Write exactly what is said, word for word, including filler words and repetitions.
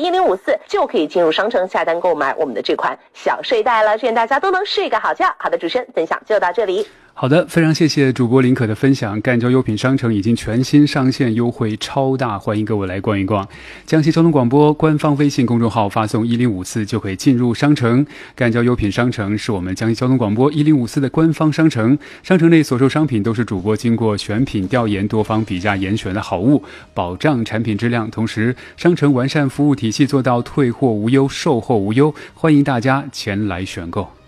一零五四就可以进入商城下单购买我们的这款小睡袋了。祝愿大家都能睡个好觉。好的，主持人分享就到这里。 好的，非常谢谢主播林可的分享。赣州优品商城已经全新上线，优惠超大，欢迎各位来逛一逛。江西交通广播官方微信公众号发送一零五四就可以进入商城。赣州优品商城是我们江西交通广播一零五四的官方商城，商城内所售商品都是主播经过选品调研、多方比价严选的好物，保障产品质量。同时，商城完善服务体系，做到退货无忧、售后无忧，欢迎大家前来选购。